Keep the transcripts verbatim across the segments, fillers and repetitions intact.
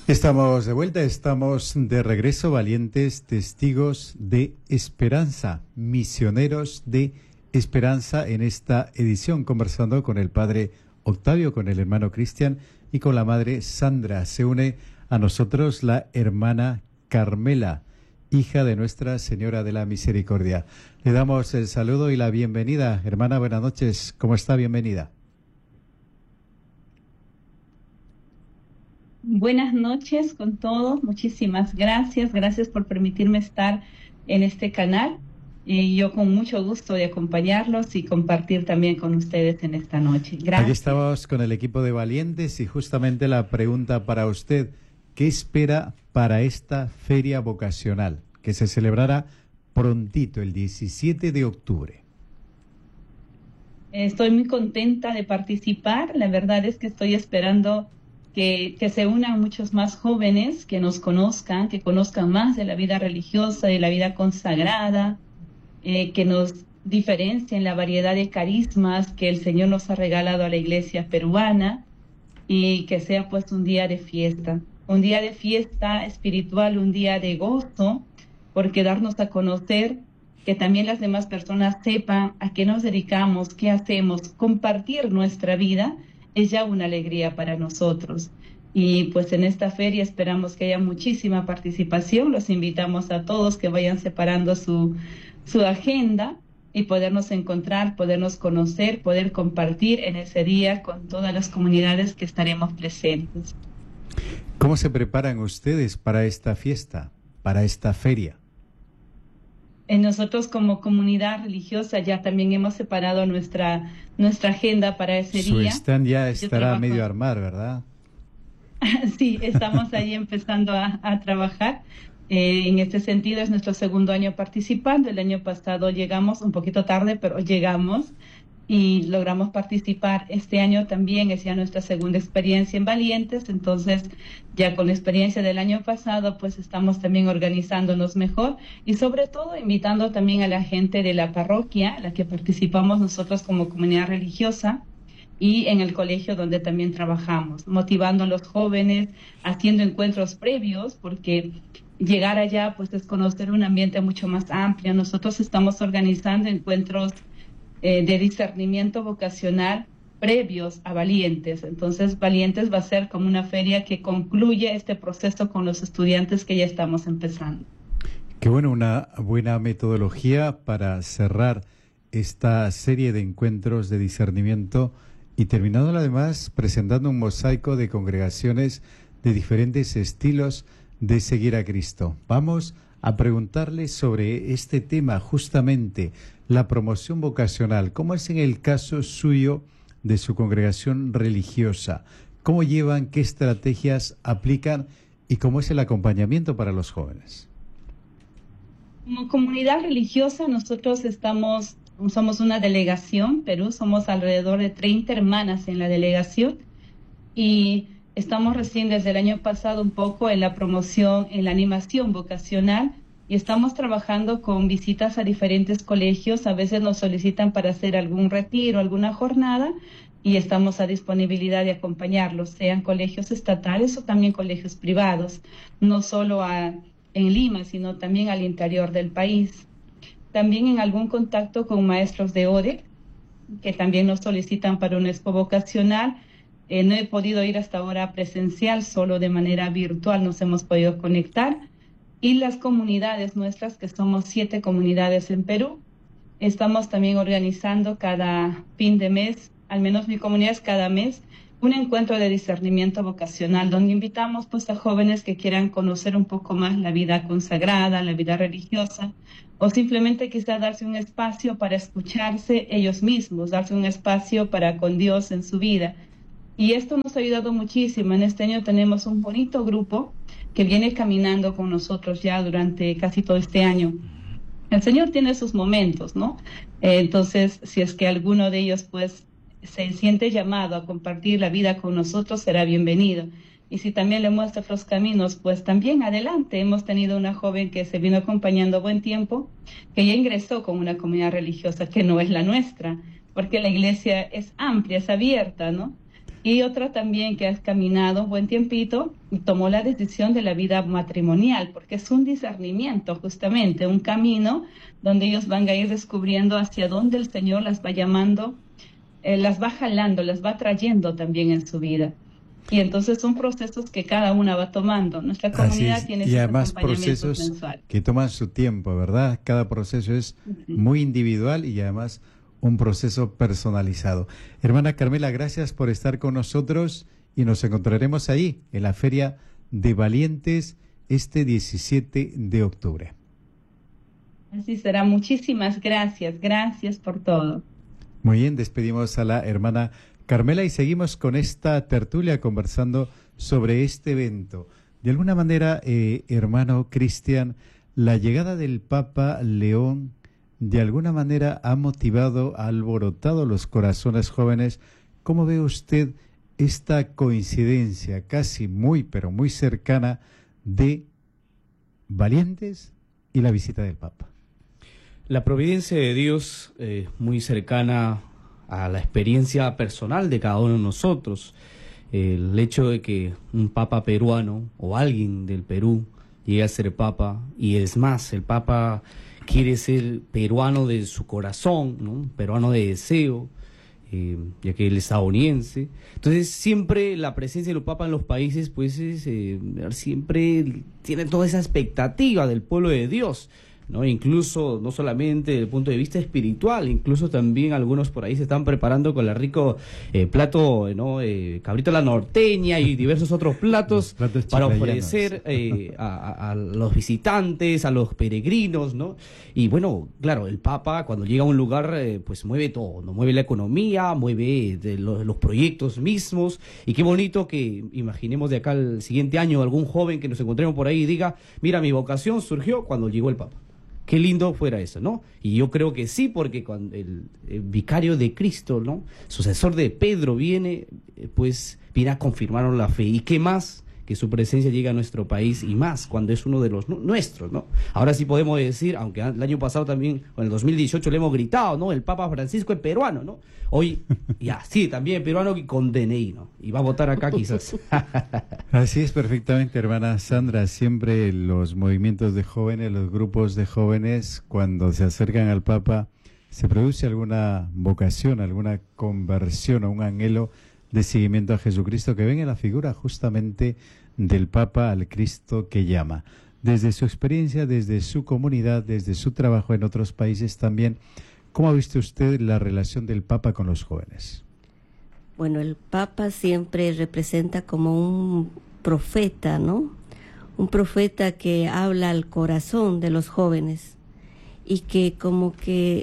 Estamos de vuelta, estamos de regreso, valientes testigos de esperanza, misioneros de esperanza en esta edición, conversando con el padre Octavio, con el hermano Cristian y con la madre Sandra. Se une a nosotros la hermana Carmela, hija de Nuestra Señora de la Misericordia. Le damos el saludo y la bienvenida. Hermana, buenas noches. ¿Cómo está? Bienvenida. Buenas noches con todos, muchísimas gracias, gracias por permitirme estar en este canal y yo con mucho gusto de acompañarlos y compartir también con ustedes en esta noche. Gracias. Aquí estamos con el equipo de Valientes y justamente la pregunta para usted, ¿qué espera para esta feria vocacional que se celebrará prontito, el diecisiete de octubre? Estoy muy contenta de participar, la verdad es que estoy esperando Que, que se unan muchos más jóvenes, que nos conozcan, que conozcan más de la vida religiosa, de la vida consagrada, eh, que nos diferencien la variedad de carismas que el Señor nos ha regalado a la iglesia peruana y que sea pues un día de fiesta, un día de fiesta espiritual, un día de gozo, porque darnos a conocer, que también las demás personas sepan a qué nos dedicamos, qué hacemos, compartir nuestra vida, es ya una alegría para nosotros. Y pues en esta feria esperamos que haya muchísima participación. Los invitamos a todos que vayan separando su, su agenda y podernos encontrar, podernos conocer, poder compartir en ese día con todas las comunidades que estaremos presentes. ¿Cómo se preparan ustedes para esta fiesta, para esta feria? Nosotros como comunidad religiosa ya también hemos separado nuestra nuestra agenda para ese Su día. Su stand ya estará a medio armar, ¿verdad? Sí, estamos ahí empezando a, a trabajar. Eh, en este sentido es nuestro segundo año participando. El año pasado llegamos un poquito tarde, pero llegamos y logramos participar. Este año también es ya nuestra segunda experiencia en Valientes, entonces ya con la experiencia del año pasado pues estamos también organizándonos mejor y sobre todo invitando también a la gente de la parroquia, la que participamos nosotros como comunidad religiosa y en el colegio donde también trabajamos, motivando a los jóvenes, haciendo encuentros previos, porque llegar allá pues es conocer un ambiente mucho más amplio. Nosotros estamos organizando encuentros Eh, de discernimiento vocacional previos a Valientes. Entonces, Valientes va a ser como una feria que concluye este proceso con los estudiantes que ya estamos empezando. Qué bueno, una buena metodología para cerrar esta serie de encuentros de discernimiento y terminando además presentando un mosaico de congregaciones de diferentes estilos de seguir a Cristo. Vamos a preguntarle sobre este tema, justamente la promoción vocacional. ¿Cómo es en el caso suyo de su congregación religiosa? ¿Cómo llevan, qué estrategias aplican y cómo es el acompañamiento para los jóvenes? Como comunidad religiosa nosotros estamos, somos una delegación, Perú, somos alrededor de treinta hermanas en la delegación y estamos recién desde el año pasado un poco en la promoción, en la animación vocacional y estamos trabajando con visitas a diferentes colegios. A veces nos solicitan para hacer algún retiro, alguna jornada y estamos a disponibilidad de acompañarlos, sean colegios estatales o también colegios privados, no solo a, en Lima, sino también al interior del país. También en algún contacto con maestros de O D E C, que también nos solicitan para un expo vocacional. Eh, no he podido ir hasta ahora presencial, solo de manera virtual nos hemos podido conectar. Y las comunidades nuestras, que somos siete comunidades en Perú, estamos también organizando cada fin de mes, al menos mi comunidad es cada mes, un encuentro de discernimiento vocacional, donde invitamos pues a jóvenes que quieran conocer un poco más la vida consagrada, la vida religiosa, o simplemente quizá darse un espacio para escucharse ellos mismos, darse un espacio para con Dios en su vida. Y esto nos ha ayudado muchísimo. En este año tenemos un bonito grupo que viene caminando con nosotros ya durante casi todo este año. El Señor tiene sus momentos, ¿no? Eh, entonces, si es que alguno de ellos, pues, se siente llamado a compartir la vida con nosotros, será bienvenido. Y si también le muestra otros caminos, pues también adelante. Hemos tenido una joven que se vino acompañando buen tiempo, que ya ingresó con una comunidad religiosa que no es la nuestra, porque la iglesia es amplia, es abierta, ¿no? Y otra también que ha caminado un buen tiempito y tomó la decisión de la vida matrimonial, porque es un discernimiento justamente, un camino donde ellos van a ir descubriendo hacia dónde el Señor las va llamando, eh, las va jalando, las va trayendo también en su vida. Y entonces son procesos que cada una va tomando. Nuestra comunidad es. tiene Y sus además acompañamientos procesos mensuales. que toman su tiempo, ¿verdad? Cada proceso es Uh-huh. muy individual y además un proceso personalizado. Hermana Carmela, gracias por estar con nosotros y nos encontraremos ahí en la Feria de Valientes este diecisiete de octubre. Así será. Muchísimas gracias. Gracias por todo. Muy bien, despedimos a la hermana Carmela y seguimos con esta tertulia conversando sobre este evento. De alguna manera, eh, hermano Cristian, la llegada del Papa León de alguna manera ha motivado, ha alborotado los corazones jóvenes. ¿Cómo ve usted esta coincidencia casi muy, pero muy cercana de Valientes y la visita del Papa? La providencia de Dios, eh, muy cercana a la experiencia personal de cada uno de nosotros. El hecho de que un papa peruano o alguien del Perú llegue a ser papa, y es más, el papa quiere ser peruano de su corazón, ¿no? Peruano de deseo, eh, ya que él es estadounidense. Entonces siempre la presencia de los papas en los países, pues es, eh, siempre tiene toda esa expectativa del pueblo de Dios, ¿no? Incluso no solamente desde el punto de vista espiritual, incluso también algunos por ahí se están preparando con el rico eh, plato, ¿no? Eh, cabrito a la norteña y diversos otros platos para ofrecer eh, a, a, a los visitantes, a los peregrinos, ¿no? Y bueno, claro, el Papa cuando llega a un lugar eh, pues mueve todo, ¿no? Mueve la economía, mueve de los, los proyectos mismos, y qué bonito que imaginemos de acá al siguiente año algún joven que nos encontremos por ahí y diga, mira, mi vocación surgió cuando llegó el Papa. Qué lindo fuera eso, ¿no? Y yo creo que sí, porque cuando el, el vicario de Cristo, ¿no? Sucesor de Pedro viene, pues viene a confirmar la fe. ¿Y qué más que su presencia llega a nuestro país, y más cuando es uno de los nuestros, ¿no? Ahora sí podemos decir, aunque el año pasado también, en el dos mil dieciocho le hemos gritado, ¿no? El Papa Francisco es peruano, ¿no? Hoy, ya, sí, también peruano y con D N I, ¿no? Y va a votar acá quizás. Así es, perfectamente, hermana Sandra. Siempre los movimientos de jóvenes, los grupos de jóvenes, cuando se acercan al Papa, se produce alguna vocación, alguna conversión o un anhelo de seguimiento a Jesucristo, que ven en la figura justamente del Papa al Cristo que llama. Desde su experiencia, desde su comunidad, desde su trabajo en otros países también, ¿cómo ha visto usted la relación del Papa con los jóvenes? Bueno, el Papa siempre representa como un profeta, ¿no? Un profeta que habla al corazón de los jóvenes y que como que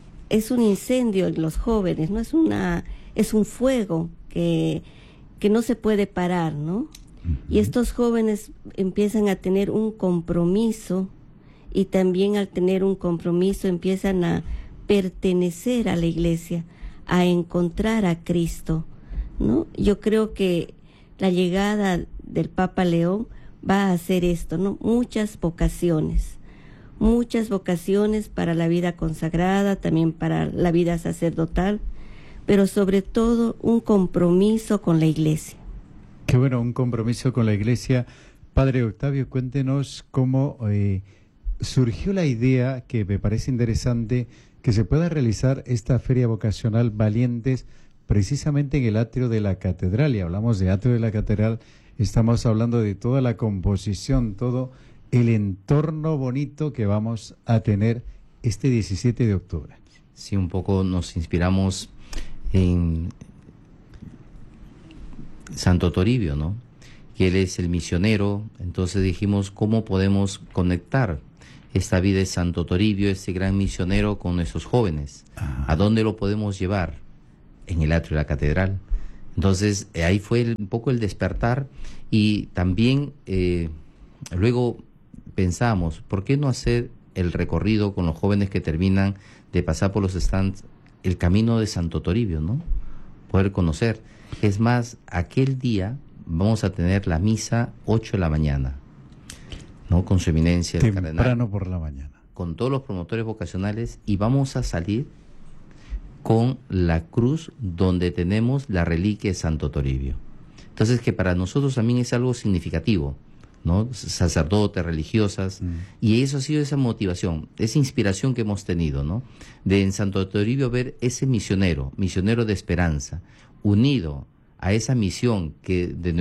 es un incendio en los jóvenes, ¿no? Es una, es un fuego que, que no se puede parar, ¿no? Uh-huh. Y estos jóvenes empiezan a tener un compromiso, y también al tener un compromiso empiezan a pertenecer a la iglesia, a encontrar a Cristo, ¿no? Yo creo que la llegada del Papa León va a hacer esto, ¿no? Muchas vocaciones, muchas vocaciones para la vida consagrada, también para la vida sacerdotal, pero sobre todo un compromiso con la iglesia. Qué bueno, un compromiso con la iglesia. Padre Octavio, cuéntenos cómo eh, surgió la idea, que me parece interesante, que se pueda realizar esta feria vocacional Valientes precisamente en el atrio de la catedral. Y hablamos de atrio de la catedral, estamos hablando de toda la composición, todo el entorno bonito que vamos a tener este diecisiete de octubre. Sí, un poco nos inspiramos en Santo Toribio, ¿no? Que él es el misionero. Entonces dijimos, ¿cómo podemos conectar esta vida de Santo Toribio, este gran misionero, con nuestros jóvenes? Ah. ¿A dónde lo podemos llevar? En el atrio de la catedral. Entonces ahí fue el, un poco el despertar, y también eh, luego pensamos, ¿por qué no hacer el recorrido con los jóvenes que terminan de pasar por los stands, el camino de Santo Toribio, ¿no? Poder conocer. Es más, aquel día vamos a tener la misa ocho de la mañana, ¿no? Con su eminencia el cardenal. Temprano por la mañana. Con todos los promotores vocacionales, y vamos a salir con la cruz donde tenemos la reliquia de Santo Toribio. Entonces, que para nosotros también es algo significativo, ¿no? Sacerdotes, religiosas, mm. y eso ha sido esa motivación, esa inspiración que hemos tenido, ¿no? De en Santo Toribio ver ese misionero, misionero de esperanza, unido a esa misión que de